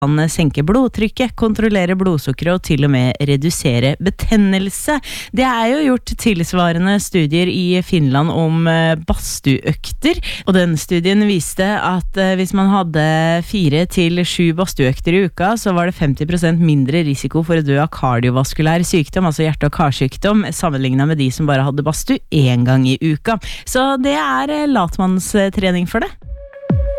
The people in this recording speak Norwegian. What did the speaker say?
kan senke blodtrykket, kontrollere blodsukkeret og til og med redusere betennelse. Det jo gjort tilsvarende studier i Finland om badstueøkter, og den studien viste at hvis man hadde 4 til 7 badstueøkter i uka, så var det 50% mindre risiko for å dø av kardiovaskulær sykdom, altså hjerte- og karsykdom, sammenlignet med de som bare hadde badstue 1 gang i uka. Så det latmannstrening for det.